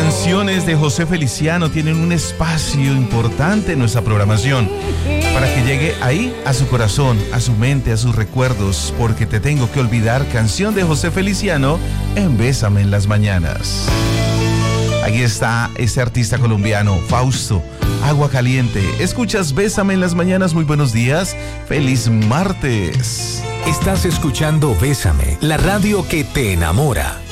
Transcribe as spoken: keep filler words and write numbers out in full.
canciones de José Feliciano tienen un espacio importante en nuestra programación para que llegue ahí a su corazón, a su mente, a sus recuerdos, porque te tengo que olvidar, canción de José Feliciano en Bésame en las mañanas. Aquí está este artista colombiano, Fausto, Agua Caliente. Escuchas Bésame en las mañanas, muy buenos días, feliz martes. Estás escuchando Bésame, la radio que te enamora.